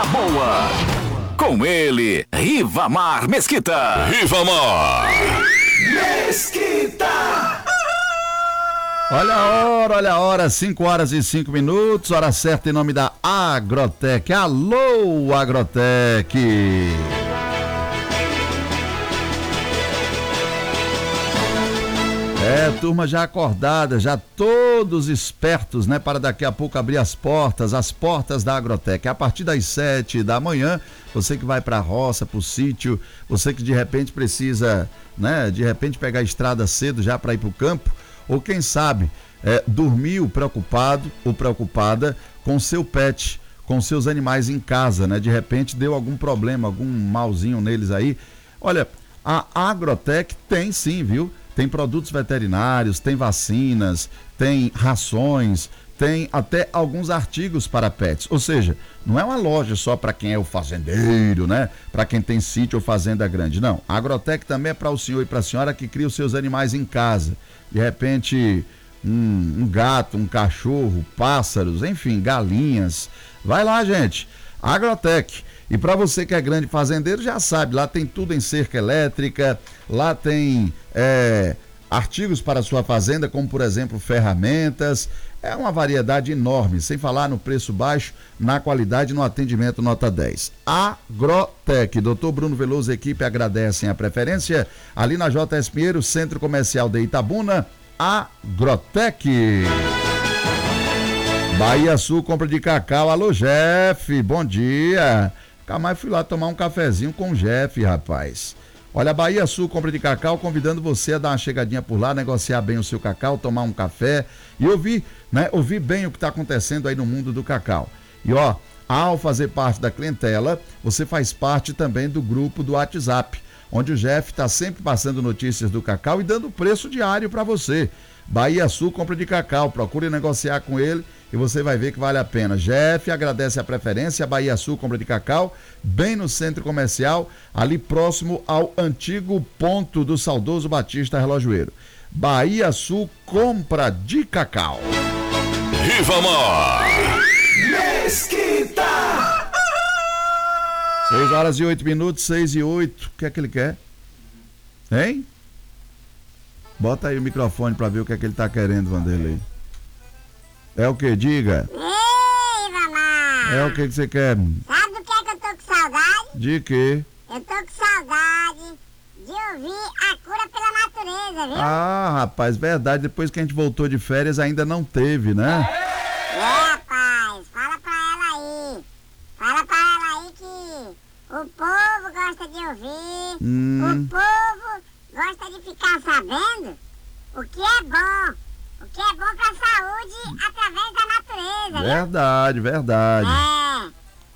boa. Com ele, Rivamar Mesquita. Rivamar Mesquita. Olha a hora, 5h05, hora certa em nome da Agrotec. Alô, Agrotec! Turma já acordada, já todos espertos, né? Para daqui a pouco abrir as portas da Agrotec. A partir das 7 da manhã, você que vai para a roça, para o sítio, você que de repente precisa, né? De repente pegar a estrada cedo já para ir para o campo, ou quem sabe, dormiu preocupado ou preocupada com seu pet, com seus animais em casa, né? De repente deu algum problema, algum malzinho neles aí. Olha, a Agrotec tem sim, viu? Tem produtos veterinários, tem vacinas, tem rações, tem até alguns artigos para pets. Ou seja, não é uma loja só para quem é o fazendeiro, né? Para quem tem sítio ou fazenda grande. Não, a Agrotec também é para o senhor e para a senhora que cria os seus animais em casa. De repente, um gato, um cachorro, pássaros, enfim, galinhas. Vai lá, gente. Agrotec. E para você que é grande fazendeiro, já sabe, lá tem tudo em cerca elétrica, lá tem artigos para a sua fazenda, como por exemplo ferramentas, é uma variedade enorme, sem falar no preço baixo, na qualidade e no atendimento nota 10. Agrotec, Dr. Bruno Veloso e equipe agradecem a preferência, ali na JS Pinheiro, Centro Comercial de Itabuna, Agrotec. Bahia Sul, compra de cacau, alô Jeff, bom dia. Nunca fui lá tomar um cafezinho com o Jeff, rapaz. Olha, Bahia Sul, compra de cacau, convidando você a dar uma chegadinha por lá, negociar bem o seu cacau, tomar um café e ouvir bem o que está acontecendo aí no mundo do cacau. E ó, ao fazer parte da clientela, você faz parte também do grupo do WhatsApp, onde o Jeff está sempre passando notícias do cacau e dando preço diário para você. Bahia Sul, compra de cacau, procure negociar com ele e você vai ver que vale a pena. Jeff agradece a preferência, Bahia Sul, compra de cacau, bem no centro comercial, ali próximo ao antigo ponto do saudoso Batista Relojoeiro. Bahia Sul, compra de cacau. Rivamar Mesquita. 6h08, 6h08, o que é que ele quer? Hein? Bota aí o microfone pra ver o que é que ele tá querendo, Vanderlei. É o que? Diga. Ei, mamãe! É o que você quer? Sabe do que é que eu tô com saudade? De quê? Eu tô com saudade de ouvir a cura pela natureza, viu? Ah, rapaz, verdade, depois que a gente voltou de férias ainda não teve, né? Rapaz, fala pra ela aí. Fala pra ela aí que o povo gosta de ouvir, o povo gosta de ficar sabendo o que é bom. O que é bom pra saúde através da natureza, viu? Verdade. É,